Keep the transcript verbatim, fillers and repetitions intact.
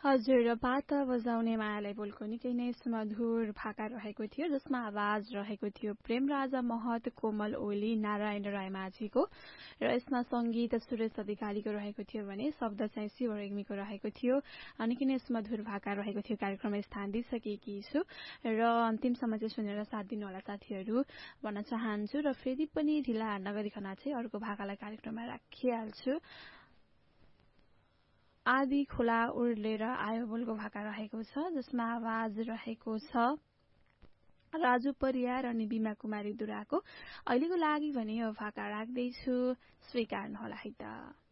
हजुर, पाता बजाउने मायालाई बोलको निकै नै सुमधुर भाका रहेको थियो, जसमा आवाज रहेको थियो प्रेमराजा महत, कोमल ओली, नारायण राय माझीको, र यसमा संगीत सुरेश अधिकारीको रहेको थियो भने शब्द चाहिँ शिव रेग्मीको रहेको थियो। निकै नै सुमधुर भाका रहेको थियो। कार्यक्रममा स्थान दिइसकेकी छु र अन्तिमसम्म चाहिँ सुनेर साथ दिनुहोला साथीहरू भन्न चाहन्छु र फेरि पनि ढिला नगरिकन चाहिँ अर्को भाकालाई कार्यक्रममा राखिहाल्छु। आदि खोला उर्लेर आयो बोलको भाका रहेको छ, जसमा आवाज रहेको छ राजु परियार अनि बिमा कुमारी दुराको। अहिलेको लागि भने यो भाका राख्दैछु, स्वीकार्नुहोला है त।